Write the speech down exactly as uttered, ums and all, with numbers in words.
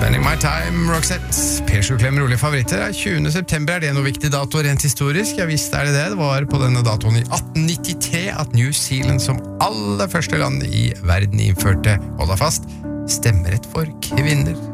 Spending my time, Roxette. Per Sjuklemm, rolige favoritter. tjuende september, er det noe viktig dato rent historisk? Ja visst er det det. Det var på denne datoen i atten nittitre at New Zealand som aller første land i verden innførte, hold deg fast, stemmerett for kvinner.